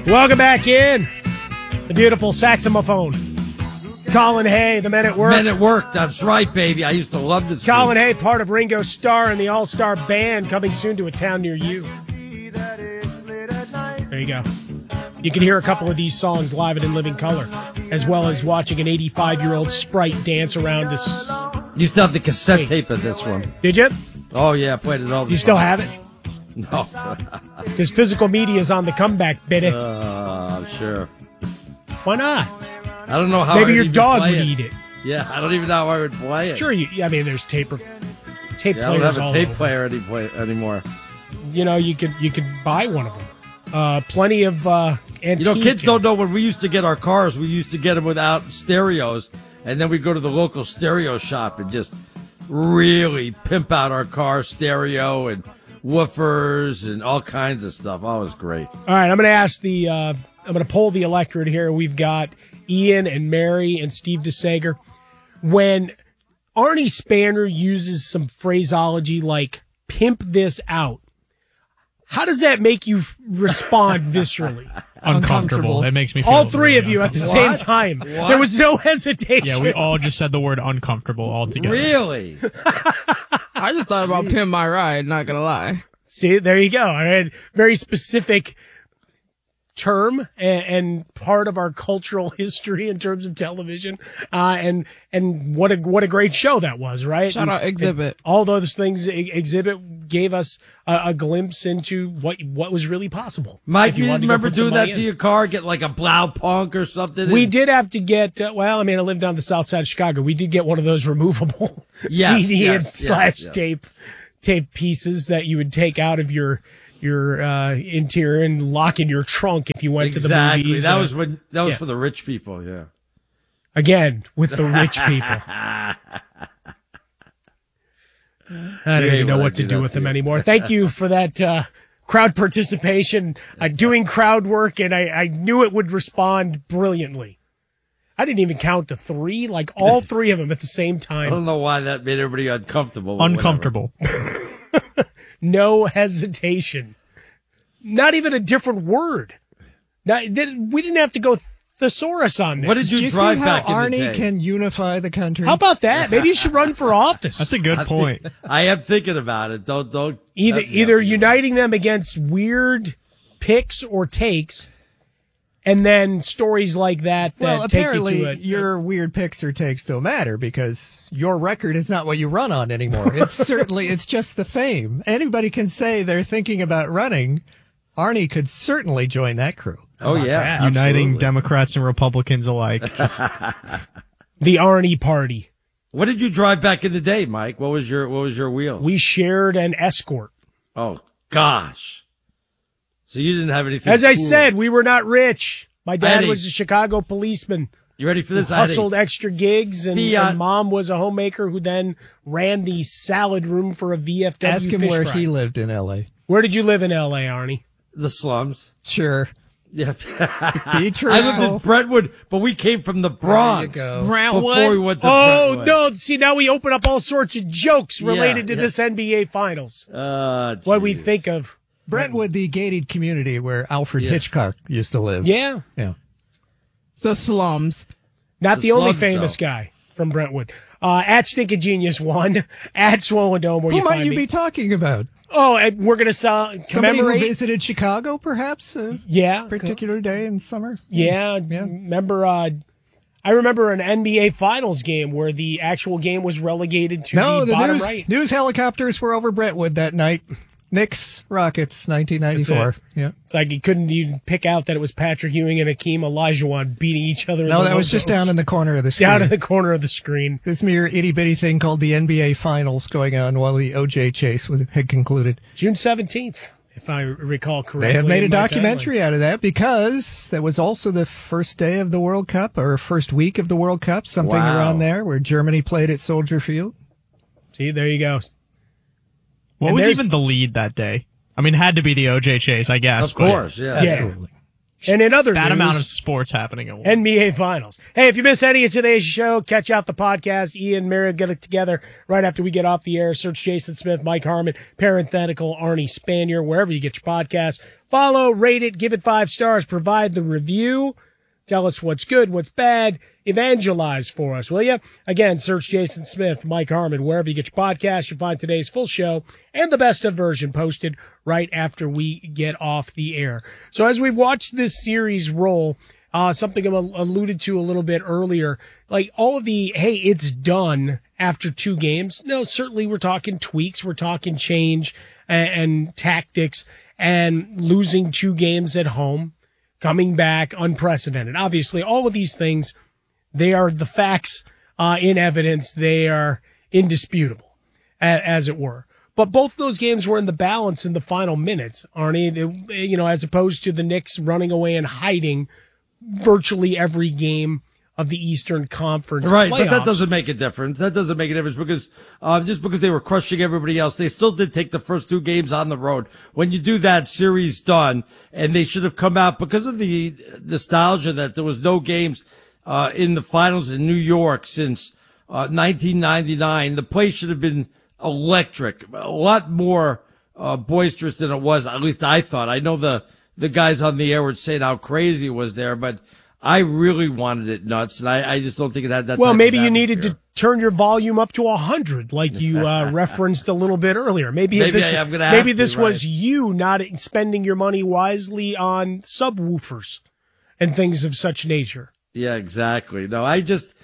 Welcome back in. The beautiful saxophone. Colin Hay, the Men at Work. Men at Work, that's right, baby. I used to love this Colin group. Hay, part of Ringo Starr and the All-Star Band, coming soon to a town near you. There you go. You can hear a couple of these songs live and in living color, as well as watching an 85-year-old sprite dance around this. Used to have the cassette tape of this one. Did you? Oh, yeah, I played it all the time. You still have it? No. Because physical media is on the comeback, baby. I'm sure. Why not? I don't know how Maybe I'd your even dog play would it. eat it. Yeah, I don't even know how I would play it. Sure, I mean, there's tape I players don't have a all tape over. player anymore. You know, you could buy one of them. Plenty of antique. You know, kids don't know when we used to get our cars, we used to get them without stereos, and then we'd go to the local stereo shop and just really pimp out our car stereo and woofers and all kinds of stuff. Oh, it was great. All right, I'm going to ask I'm going to poll the electorate here. We've got Ian and Mary and Steve DeSager. When Arnie Spanner uses some phraseology like "pimp this out," how does that make you respond viscerally? Uncomfortable. That makes me feel all three really of you at the same What? time. What? There was no hesitation. Yeah, we all just said the word uncomfortable all together. Really? I just thought about Pimp My Ride, not gonna lie. See, there you go. All right. Very specific term and part of our cultural history in terms of television. And what a great show that was, right? Shout out Exhibit. And all those things, Exhibit gave us a glimpse into what was really possible. Mike, If you wanted didn't to go remember put some doing that money to in. your car? Get like a Blau Punk or something? We did have to get, I lived on the south side of Chicago. We did get one of those removable Yes, CD yes, and slash yes. tape pieces that you would take out of your interior and lock in your trunk if you went to the movies. That was yeah. for the rich people, yeah. Again, with the rich people. I don't even know what to do with them anymore. Thank you for that crowd participation, doing crowd work, and I knew it would respond brilliantly. I didn't even count to three, like all three of them at the same I time. don't know why that made everybody uncomfortable. but Uncomfortable. No hesitation. Not even a different word. We didn't have to go thesaurus on this. What did Do you you see drive how back in the Arnie day? can unify the country? How about that? Maybe you should run for office. That's a good point. I am thinking about it. Don't. Either uniting them against weird picks or takes, and then stories like that Well, take apparently you to your weird picks or takes don't matter because your record is not what you run on anymore. It's just the fame. Anybody can say they're thinking about running. Arnie could certainly join that crew. Oh yeah, Uniting absolutely. Democrats and Republicans alike. the Arnie Party. What did you drive back in the day, Mike? What was your wheels? We shared an Escort. Oh gosh. So you didn't have anything. As I cool. said, we were not rich. My dad Eddie. was a Chicago policeman. You ready for this? Who hustled extra gigs, and Fiat. Mom was a homemaker who then ran the salad room for a VFW Ask him fish where fry. he lived in L.A. Where did you live in L.A., Arnie? The slums. Sure. Yeah. Be truthful. I lived in Brentwood, but we came from the Bronx. There you go. Brentwood. Before we went to Oh, Brentwood. no. See, now we open up all sorts of jokes related to yeah. this NBA Finals. What we geez. think of. Brentwood, the gated community where Alfred Hitchcock used to live. Yeah. Yeah. The slums. Not The the only slums, famous though. guy from Brentwood. At Stinking Genius 1, at Swollen Dome, where Who you might find you me. be talking about? Oh, and we're going to Somebody who commemorate. visited Chicago, perhaps? A Yeah. particular day in summer? Yeah. Yeah. Remember, I remember an NBA Finals game where the actual game was relegated to No, the the bottom news, right. news helicopters were over Brentwood that night. Knicks, Rockets, 1994. That's Yeah. It's like you couldn't even pick out that it was Patrick Ewing and Hakeem Olajuwon beating each other. No, in the that was just down in the corner of the screen. down in the corner of the screen. This mere itty-bitty thing called the NBA Finals going on while the OJ chase had concluded. June 17th, if I recall correctly. They have made a in my documentary out of that because that was also the first day of the World Cup or first week of the World Cup, something Wow. around there, where Germany played at Soldier Field. timeline. See, there you go. What And was there's- even the lead that day? I mean, it had to be the OJ chase, I guess. Of course, yeah. Yeah. Absolutely. And in other That news, amount of sports happening at once. NBA Finals. Hey, if you miss any of today's show, catch out the podcast. Ian, Mary get it together right after we get off the air. Search Jason Smith, Mike Harmon, parenthetical Arnie Spanier, wherever you get your podcast. Follow, rate it, give it 5 stars, provide the review. Tell us what's good, what's bad. Evangelize for us, will you? Again, search Jason Smith, Mike Harmon, wherever you get your podcast. You'll find today's full show and the best of version posted right after we get off the air. So as we've watched this series roll, something I alluded to a little bit earlier, like all of the, hey, it's done after 2 games. No, certainly we're talking tweaks. We're talking change and tactics and losing 2 games at home. Coming back, unprecedented. Obviously, all of these things, they are the facts in evidence. They are indisputable, as it were. But both those games were in the balance in the final minutes, Arnie. As opposed to the Knicks running away and hiding virtually every game of the Eastern Conference Right, playoffs. but that doesn't make a difference. That doesn't make a difference because just because they were crushing everybody else, they still did take the first 2 games on the road. When you do that, series done, and they should have come out because of the nostalgia that there was no games in the finals in New York since 1999. The place should have been electric, a lot more boisterous than it was. At least I thought. I know the guys on the air were saying how crazy it was there, but I really wanted it nuts, and I just don't think it had that. Well, type maybe of you needed atmosphere. to turn your volume up to 100, like you referenced a little bit earlier. Maybe I'm gonna have to, this was right. you not spending your money wisely on subwoofers and things of such nature. Yeah, exactly. No, I just,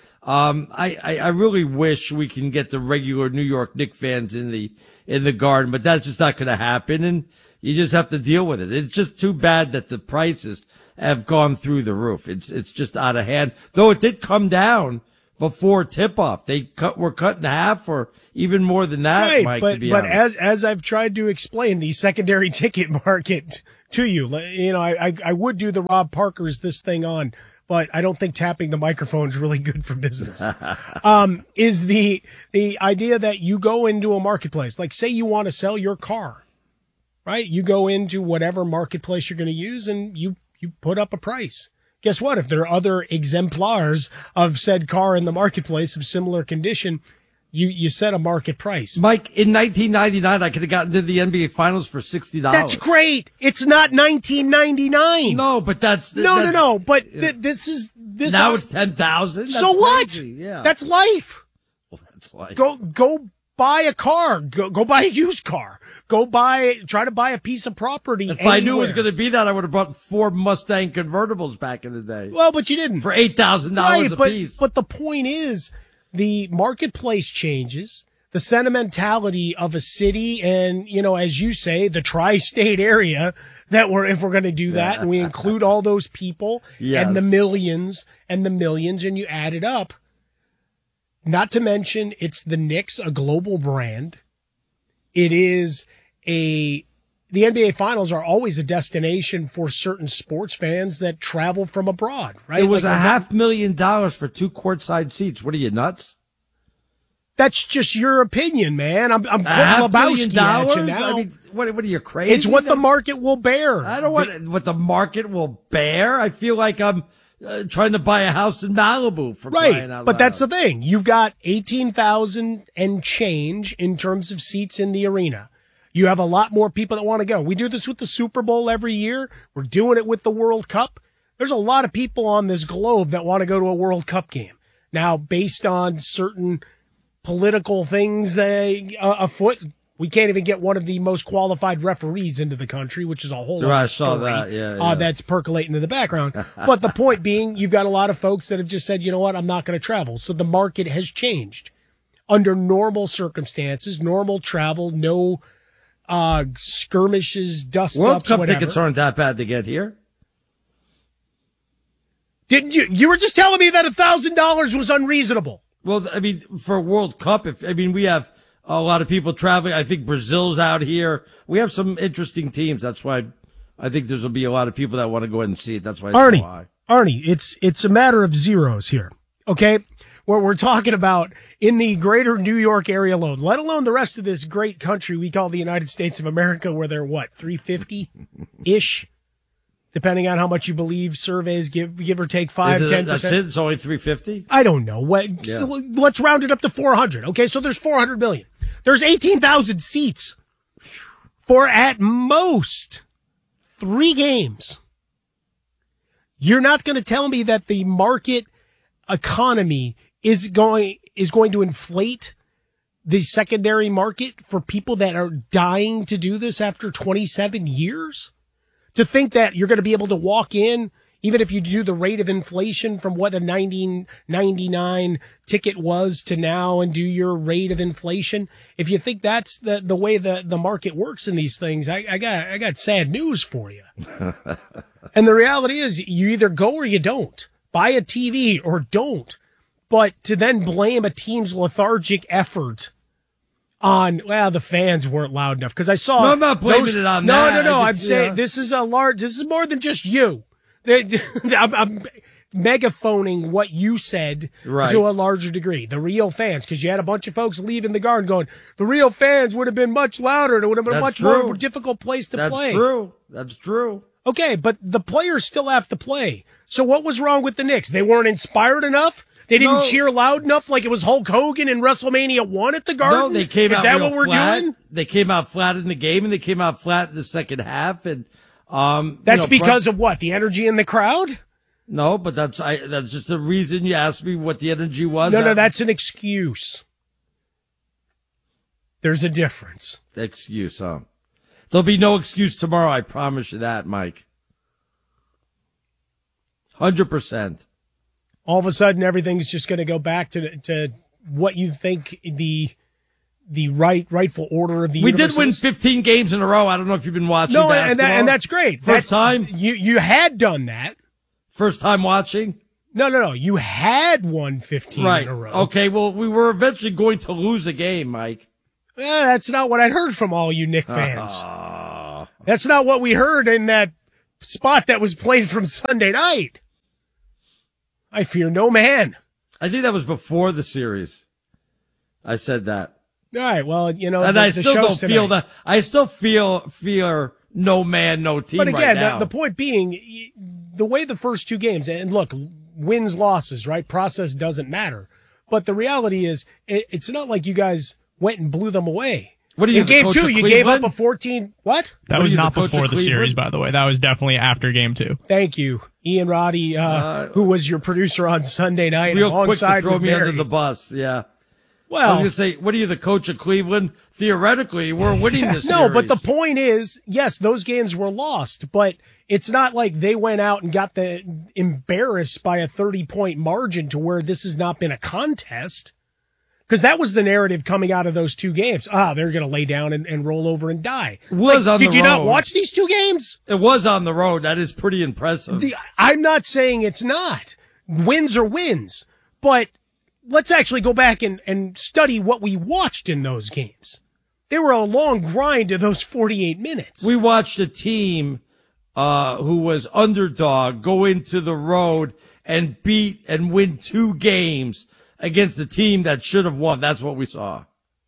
I really wish we can get the regular New York Knicks fans in the Garden, but that's just not going to happen, and you just have to deal with it. It's just too bad that the prices have gone through the roof. It's just out of hand. Though it did come down before tip-off. Were cut in half or even more than that, Right, Mike, but to be but honest. as I've tried to explain the secondary ticket market to you, I would do the Rob Parker's this thing on, but I don't think tapping the microphone is really good for business. Is the idea that you go into a marketplace, like say you want to sell your car, right? You go into whatever marketplace you're going to use and you put up a price. Guess what? If there are other exemplars of said car in the marketplace of similar condition, you set a market price. Mike, in 1999, I could have gotten to the NBA Finals for $60. That's great. It's not 1999. No, but that's No. But this is this. now it's 10,000. So what? Yeah, That's life. that's like Go buy a car. Go buy a used car. Try to buy a piece of property. If I knew it was going to be that, I would have bought 4 Mustang convertibles back in the day Well, but you didn't. for $8,000 Right, a but, piece. But the point is, the marketplace changes. The sentimentality of a city and, as you say, the tri-state area if we're going to do that, and we include all those people Yes. and the millions, and you add it up. Not to mention, it's the Knicks, a global brand. It is the NBA Finals are always a destination for certain sports fans that travel from abroad, right? it was Like, $500,000 for 2 courtside seats. What are you, nuts? That's just your opinion, man. I'm quoting $500,000? Lebowski at you now. I mean, what are you, crazy? It's what the market will bear. I don't want what the market will bear. I feel like I'm trying to buy a house in Malibu for crying Right, out but loud. that's the thing. You've got 18,000 and change in terms of seats in the arena. You have a lot more people that want to go. We do this with the Super Bowl every year. We're doing it with the World Cup. There's a lot of people on this globe that want to go to a World Cup game. Now, based on certain political things afoot, we can't even get one of the most qualified referees into the country, which is a whole Right, other I saw story, that. Yeah. that's percolating in the background. But the point being, you've got a lot of folks that have just said, you know what, I'm not going to travel. So the market has changed. Under normal circumstances, normal travel, no skirmishes, World dust-ups, Cup whatever. tickets aren't that bad to get here. Didn't you? You were just telling me that $1,000 was unreasonable. Well, I mean, for World Cup, we have a lot of people traveling. I think Brazil's out here. We have some interesting teams. That's why I think there's going to be a lot of people that want to go ahead and see it. That's why it's so high. Arnie, it's a matter of zeros here, okay? Where we're talking about in the greater New York area alone, let alone the rest of this great country we call the United States of America, where they're 350-ish depending on how much you believe surveys, give or take 5, 10%. That's it? It's only $350? I don't know. So let's round it up to 400. Okay, so there's 400 million. There's 18,000 seats for at most 3 games. You're not going to tell me that the market economy is going to inflate the secondary market for people that are dying to do this after 27 years? To think that you're going to be able to walk in, even if you do the rate of inflation from what a 1999 ticket was to now and do your rate of inflation. If you think that's the way the market works in these things, I got sad news for you. And the reality is you either go or you don't. Buy a TV or don't. But to then blame a team's lethargic effort on, well, the fans weren't loud enough. Because I saw. No, I'm not blaming it on that. No. I'm saying this is more than just you. I'm megaphoning what you said to a larger degree. The real fans, because you had a bunch of folks leaving the Garden going, the real fans would have been much louder. It would have been a much more difficult place to play. That's true. Okay, but the players still have to play. So what was wrong with the Knicks? They weren't inspired enough? They didn't cheer loud enough like it was Hulk Hogan in WrestleMania 1 at the Garden? No, they came out Is that real what we're flat. doing? They came out flat in the game, and they came out flat in the second half. And that's because of what? The energy in the crowd? No, but that's just the reason you asked me what the energy was. No, that's an excuse. There's a difference. Excuse, huh? There'll be no excuse tomorrow, I promise you that, Mike. 100%. All of a sudden, everything's just going to go back to what you think the rightful order of the universe We did win is. 15 games in a row. I don't know if you've been watching basketball. and that's great. First time? You had done that. First time watching? No. You had won 15 in a row. Okay, well, we were eventually going to lose a game, Mike. That's not what I heard from all you Knick fans. That's not what we heard in that spot that was played from Sunday night. I fear no man. I think that was before the series. I said that. All right, well, and I still don't feel that. I still fear no man, no team. But again, right now. the point being, the way the first 2 games, and look, wins, losses, right? Process doesn't matter. But the reality is, it's not like you guys went and blew them away. What are you, in game coach 2, of you Cleveland? gave up a 14. What? That was not the coach before of the Cleveland? series, by the way. That was definitely after game 2. Thank you, Ian Roddy, who was your producer on Sunday night, Real quick alongside to throw with me Mary. under the bus. Yeah. Well, I was going to say, what are you, the coach of Cleveland? Theoretically, we're winning this series. No, but the point is, yes, those games were lost, but it's not like they went out and got embarrassed by a 30-point margin to where this has not been a contest. Because that was the narrative coming out of those 2 games. They're going to lay down and roll over and die. Did you not watch these 2 games? It was on the road. That is pretty impressive. I'm not saying it's not. Wins are wins. But let's actually go back and study what we watched in those games. They were a long grind of those 48 minutes. We watched a team who was underdog go into the road and beat and win 2 games against the team that should have won. That's what we saw.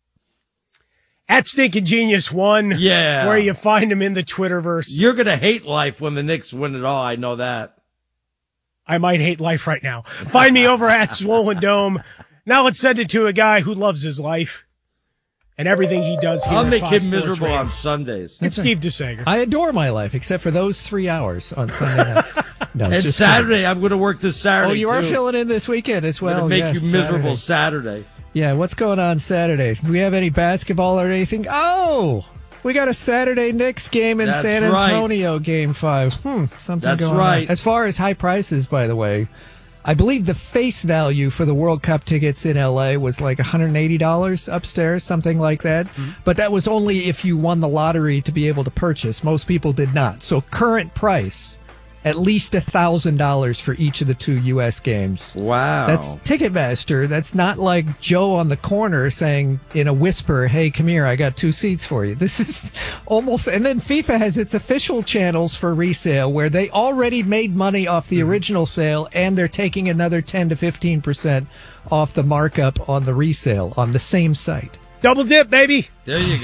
At Stinking Genius 1. Yeah. Where you find him in the Twitterverse. You're going to hate life when the Knicks win it all. I know that. I might hate life right now. Find me over at Swollen Dome. Now let's send it to a guy who loves his life and everything he does here. I'll make Fox him Sports miserable Radio. on Sundays. It's Steve DeSager. I adore my life, except for those 3 hours on Sunday night. No, it's And just Saturday, I'm going to work this Saturday. Oh, you are too. filling in this weekend as well. I'm going to make yeah, you miserable Saturday. Yeah, what's going on Saturday? Do we have any basketball or anything? Oh, we got a Saturday Knicks game in That's San Antonio, Game 5. Something That's going right. on. As far as high prices, by the way, I believe the face value for the World Cup tickets in LA was like $180 upstairs, something like that. But that was only if you won the lottery to be able to purchase. Most people did not. So current price, at least $1,000 for each of the 2 U.S. games. Wow. That's Ticketmaster. That's not like Joe on the corner saying in a whisper, hey, come here, I got 2 seats for you. This is almost, and then FIFA has its official channels for resale where they already made money off the original sale and they're taking another 10 to 15% off the markup on the resale on the same site. Double dip, baby. There you go.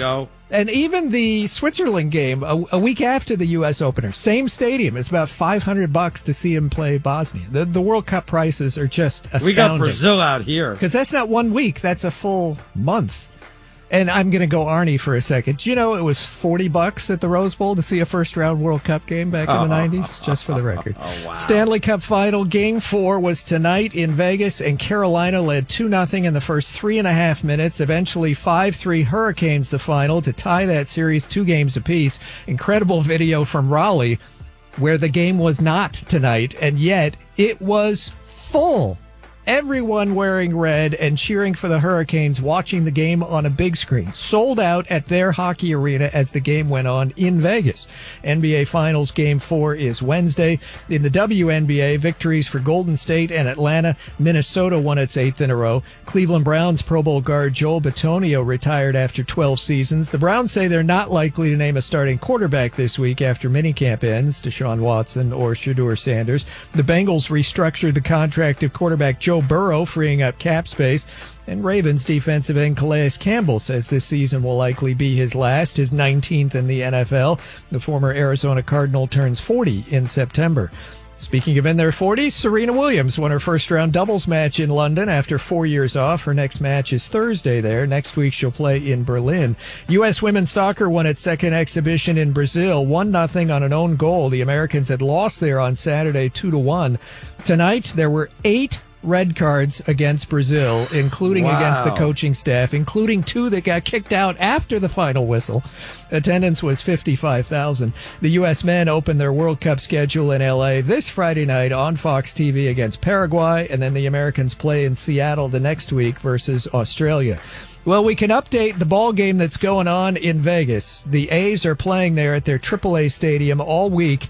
And even the Switzerland game, a week after the U.S. opener, same stadium. It's about $500 to see him play Bosnia. The World Cup prices are just astounding. We got Brazil out here. Because that's not 1 week. That's a full month. And I'm going to go Arnie for a second. Do you know it was $40 at the Rose Bowl to see a first-round World Cup game back in the 90s? Just for the record. Oh, wow. Stanley Cup Final Game 4 was tonight in Vegas, and Carolina led 2-0 in the first 3.5 minutes. Eventually, 5-3 Hurricanes the final to tie that series 2 games apiece. Incredible video from Raleigh, where the game was not tonight, and yet it was full. Everyone wearing red and cheering for the Hurricanes, watching the game on a big screen. Sold out at their hockey arena as the game went on in Vegas. NBA Finals Game 4 is Wednesday. In the WNBA, victories for Golden State and Atlanta. Minnesota won its 8th in a row. Cleveland Browns Pro Bowl guard Joel Bitonio retired after 12 seasons. The Browns say they're not likely to name a starting quarterback this week after minicamp ends, Deshaun Watson or Shedeur Sanders. The Bengals restructured the contract of quarterback Joe Burrow, freeing up cap space. And Ravens defensive end Calais Campbell says this season will likely be his last, his 19th in the NFL. The former Arizona Cardinal turns 40 in September. Speaking of in their 40s, Serena Williams won her first-round doubles match in London after 4 years off. Her next match is Thursday there. Next week she'll play in Berlin. U.S. women's soccer won its second exhibition in Brazil, 1-0 on an own goal. The Americans had lost there on Saturday 2-1. Tonight there were 8 red cards against Brazil, including against the coaching staff, including 2 that got kicked out after the final whistle. Attendance was 55,000. The U.S. men opened their World Cup schedule in L.A. this Friday night on Fox TV against Paraguay, and then the Americans play in Seattle the next week versus Australia. Well, we can update the ball game that's going on in Vegas. The A's are playing there at their AAA stadium all week.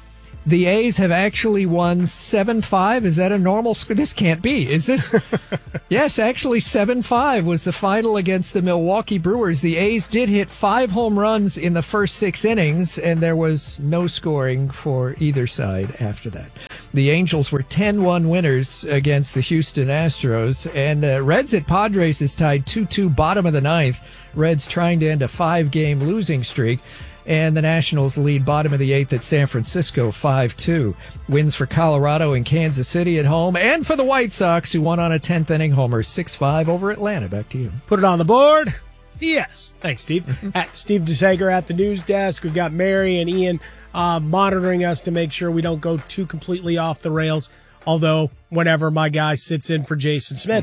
The A's have actually won 7-5. Is that a normal score? This can't be. Is this? Yes, actually 7-5 was the final against the Milwaukee Brewers. The A's did hit 5 home runs in the first 6 innings, and there was no scoring for either side after that. The Angels were 10-1 winners against the Houston Astros, and Reds at Padres is tied 2-2 bottom of the 9th. Reds trying to end a 5-game losing streak. And the Nationals lead bottom of the 8th at San Francisco 5-2. Wins for Colorado and Kansas City at home, and for the White Sox, who won on a 10th inning homer 6-5 over Atlanta. Back to you. Put it on the board. Yes. Thanks, Steve. At Steve DeSager at the news desk. We've got Mary and Ian monitoring us to make sure we don't go too completely off the rails. Although, whenever my guy sits in for Jason Smith,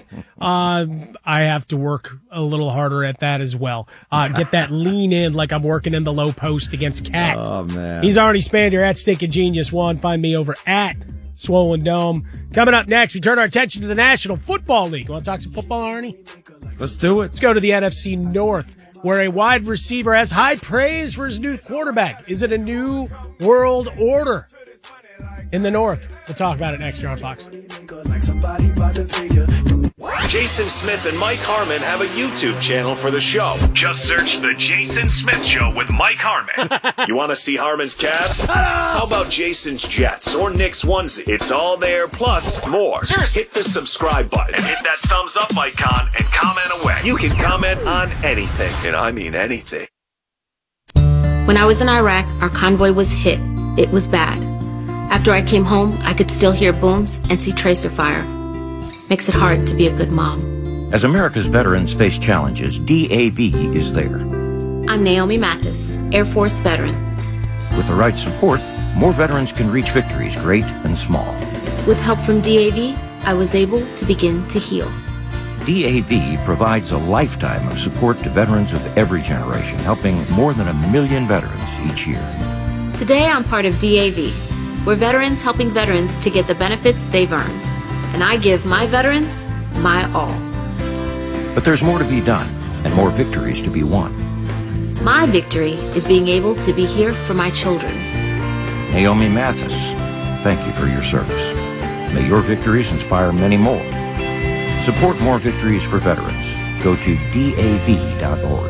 I have to work a little harder at that as well. Get that lean in like I'm working in the low post against Cat. Oh, man. He's Arnie Spander at Stinking Genius 1. Find me over at Swollen Dome. Coming up next, we turn our attention to the National Football League. Want to talk some football, Arnie? Let's do it. Let's go to the NFC North, where a wide receiver has high praise for his new quarterback. Is it a new world order in the North? We'll talk about it next year on Fox. Jason Smith and Mike Harmon have a YouTube channel for the show. Just search The Jason Smith Show with Mike Harmon. You want to see Harmon's calves? How about Jason's Jets or Nick's onesie? It's all there, plus more. Hit the subscribe button and hit that thumbs up icon and comment away. You can comment on anything, and I mean anything. When I was in Iraq, our convoy was hit. It was bad. After I came home, I could still hear booms and see tracer fire. Makes it hard to be a good mom. As America's veterans face challenges, DAV is there. I'm Naomi Mathis, Air Force veteran. With the right support, more veterans can reach victories, great and small. With help from DAV, I was able to begin to heal. DAV provides a lifetime of support to veterans of every generation, helping more than 1 million veterans each year. Today, I'm part of DAV. We're veterans helping veterans to get the benefits they've earned. And I give my veterans my all. But there's more to be done and more victories to be won. My victory is being able to be here for my children. Naomi Mathis, thank you for your service. May your victories inspire many more. Support more victories for veterans. Go to DAV.org.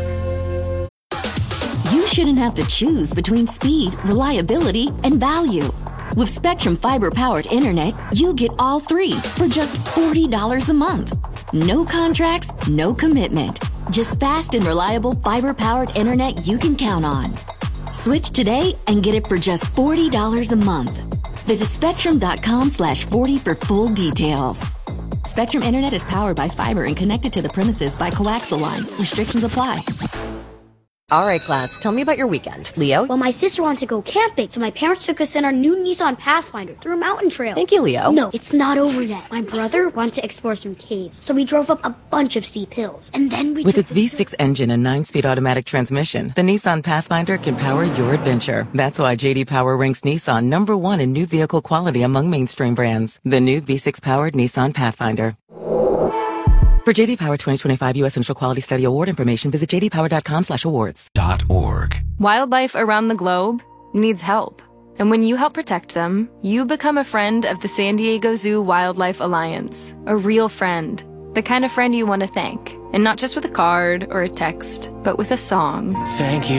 You shouldn't have to choose between speed, reliability, and value. With Spectrum Fiber-powered internet, you get all 3 for just $40 a month. No contracts, no commitment. Just fast and reliable fiber-powered internet you can count on. Switch today and get it for just $40 a month. Visit Spectrum.com/40 for full details. Spectrum Internet is powered by fiber and connected to the premises by coaxial lines. Restrictions apply. All right, class, tell me about your weekend. Leo? Well, my sister wanted to go camping, so my parents took us in our new Nissan Pathfinder through a mountain trail. Thank you, Leo. No, it's not over yet. My brother wanted to explore some caves, so we drove up a bunch of steep hills. And then we With its V6 engine and 9-speed automatic transmission, the Nissan Pathfinder can power your adventure. That's why J.D. Power ranks Nissan #1 in new vehicle quality among mainstream brands. The new V6-powered Nissan Pathfinder. For J.D. Power 2025 U.S. Initial Quality Study Award information, visit jdpower.com/awards. Wildlife around the globe needs help. And when you help protect them, you become a friend of the San Diego Zoo Wildlife Alliance. A real friend. The kind of friend you want to thank. And not just with a card or a text, but with a song. Thank you.